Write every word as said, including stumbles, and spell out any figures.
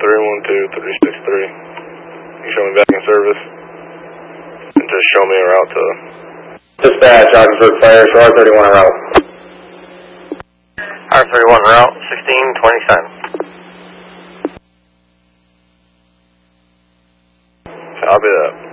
three one two three six three. You show me back in service. And just show me a route to... Dispatch, Ogdensburg Fire, show R thirty-one en route. R thirty-one route, sixteen twenty-seven. Copy that.